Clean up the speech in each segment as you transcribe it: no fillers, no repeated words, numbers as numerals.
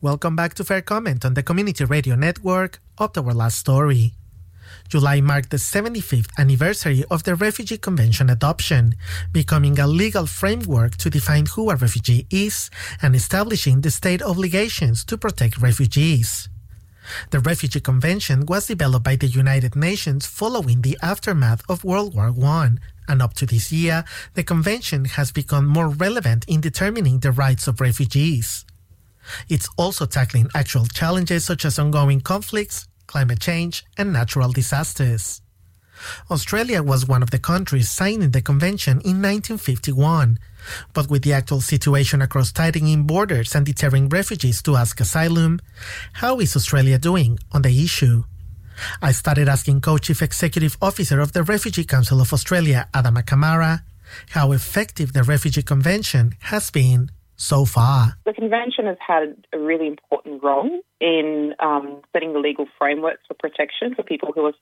Welcome back to Fair Comment on the Community Radio Network of Our Last Story. July marked the 75th anniversary of the Refugee Convention adoption, becoming a legal framework to define who a refugee is and establishing the state obligations to protect refugees. The Refugee Convention was developed by the United Nations following the aftermath of World War I, and up to this year, the convention has become more relevant in determining the rights of refugees. It's also tackling actual challenges such as ongoing conflicts, climate change, and natural disasters. Australia was one of the countries signing the convention in 1951, but with the actual situation across tightening borders and deterring refugees to ask asylum, how is Australia doing on the issue? I started asking Co-Chief Executive Officer of the Refugee Council of Australia, Adama Kamara, how effective the Refugee Convention has been so far. The convention has had a really important role in setting the legal frameworks for protection for people who are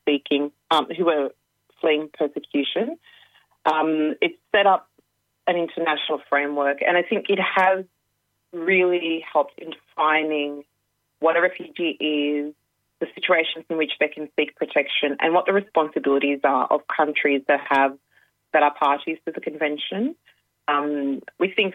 fleeing persecution. It's set up an international framework, and I think it has really helped in defining what a refugee is, the situations in which they can seek protection, and what the responsibilities are of countries that are parties to the convention. We think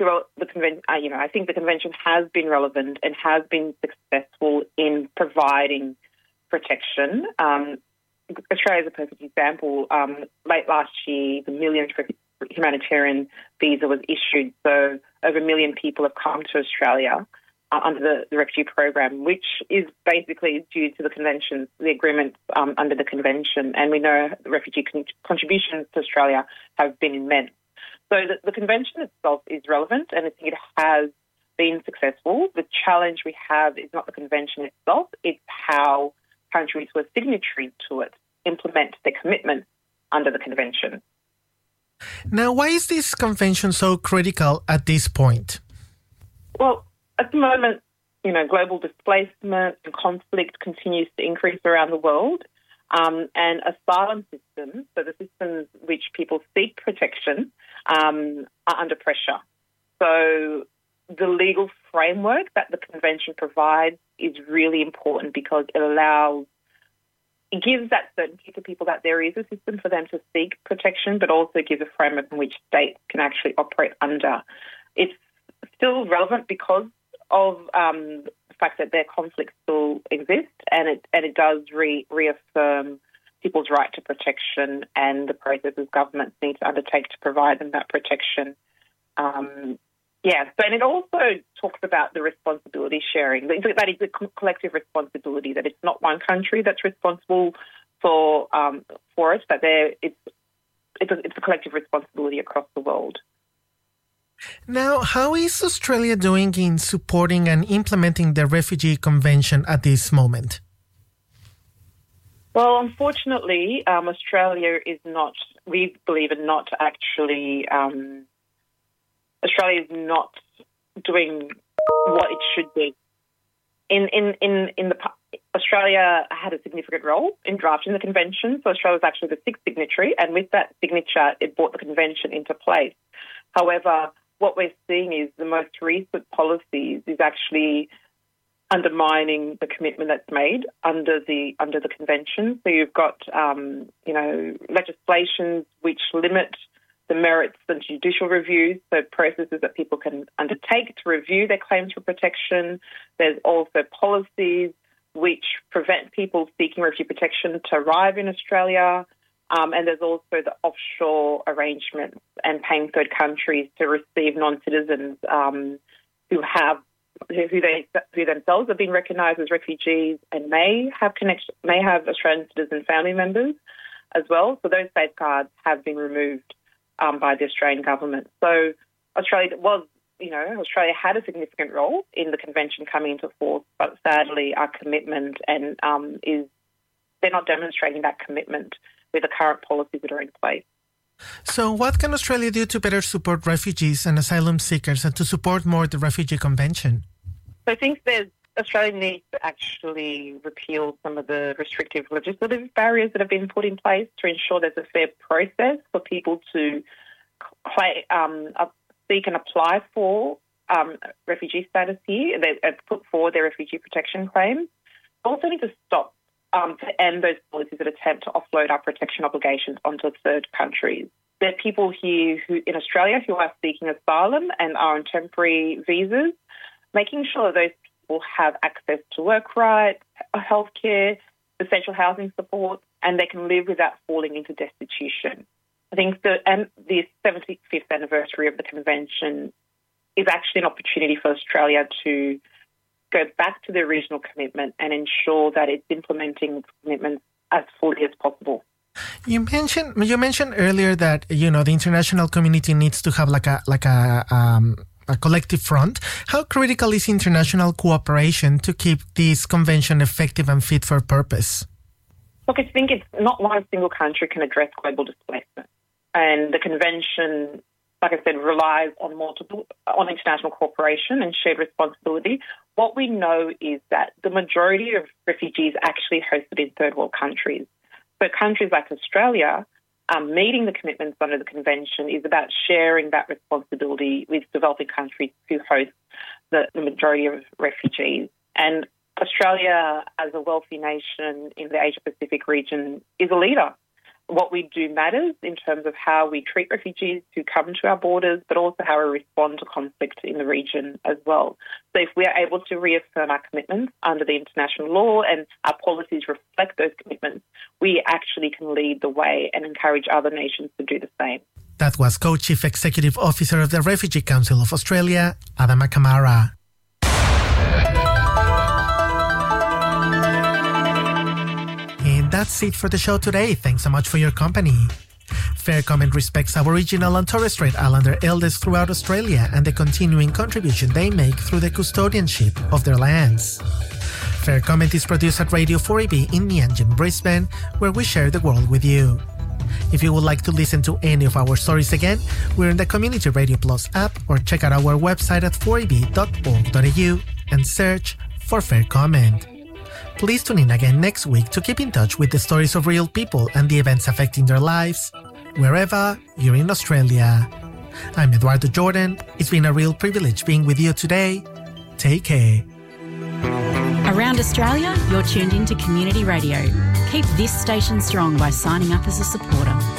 I think the convention has been relevant and has been successful in providing protection. Australia is a perfect example. Late last year, the millionth humanitarian visa was issued, so over 1 million people have come to Australia under the refugee program, which is basically due to the agreements under the convention. And we know the refugee contributions to Australia have been immense. So the convention itself is relevant, and I think it has been successful. The challenge we have is not the convention itself, it's how countries who are signatories to it implement their commitments under the convention. Now, why is this convention so critical at this point? Well, at the moment, global displacement and conflict continues to increase around the world. And asylum systems, so the systems which people seek protection, are under pressure. So the legal framework that the convention provides is really important because it gives that certainty to people that there is a system for them to seek protection, but also gives a framework in which states can actually operate under. It's still relevant because of the fact that their conflicts still exist, and it does reaffirm people's right to protection and the processes governments need to undertake to provide them that protection. And it also talks about the responsibility sharing. That is a collective responsibility, that it's not one country that's responsible for it, but it's a collective responsibility across the world. Now, how is Australia doing in supporting and implementing the Refugee Convention at this moment? Well, unfortunately, Australia is not, we believe, not actually, Australia is not doing what it should be. Australia had a significant role in drafting the convention, so Australia was actually the sixth signatory, and with that signature, it brought the convention into place. However, what we're seeing is the most recent policies is actually undermining the commitment that's made under the convention. So you've got legislations which limit the merits and judicial reviews, so processes that people can undertake to review their claims for protection. There's also policies which prevent people seeking refugee protection to arrive in Australia. And there's also the offshore arrangements and paying third countries to receive non-citizens who themselves have been recognised as refugees and may have Australian citizen family members as well. So those safeguards have been removed by the Australian government. So Australia had a significant role in the convention coming into force, but sadly our commitment and they're not demonstrating that commitment with the current policies that are in place. So what can Australia do to better support refugees and asylum seekers and to support more the Refugee Convention? So I think Australia needs to actually repeal some of the restrictive legislative barriers that have been put in place to ensure there's a fair process for people to seek and apply for refugee status here. They put forward their refugee protection claims. Also need to stop to end those policies that attempt to offload our protection obligations onto third countries. There are people here in Australia who are seeking asylum and are on temporary visas, making sure that those people have access to work rights, healthcare, essential housing support, and they can live without falling into destitution. I think the 75th anniversary of the Convention is actually an opportunity for Australia to go back to the original commitment and ensure that it's implementing commitments as fully as possible. You mentioned earlier that the international community needs to have like a collective front. How critical is international cooperation to keep this convention effective and fit for purpose? Look, I think it's not one single country can address global displacement, and the convention, like I said, relies on international cooperation and shared responsibility. What we know is that the majority of refugees are actually hosted in third world countries. So countries like Australia, meeting the commitments under the convention is about sharing that responsibility with developing countries who host the majority of refugees. And Australia, as a wealthy nation in the Asia-Pacific region, is a leader. What we do matters in terms of how we treat refugees who come to our borders, but also how we respond to conflict in the region as well. So if we are able to reaffirm our commitments under the international law and our policies reflect those commitments, we actually can lead the way and encourage other nations to do the same. That was Co-Chief Executive Officer of the Refugee Council of Australia, Adama Kamara. That's it for the show today. Thanks so much for your company. Fair Comment respects Aboriginal and Torres Strait Islander elders throughout Australia and the continuing contribution they make through the custodianship of their lands. Fair Comment is produced at Radio 4EB in Meanjin, Brisbane, where we share the world with you. If you would like to listen to any of our stories again, we're in the Community Radio Plus app or check out our website at 4eb.org.au and search for Fair Comment. Please tune in again next week to keep in touch with the stories of real people and the events affecting their lives, wherever you're in Australia. I'm Eduardo Jordan. It's been a real privilege being with you today. Take care. Around Australia, you're tuned in to Community Radio. Keep this station strong by signing up as a supporter.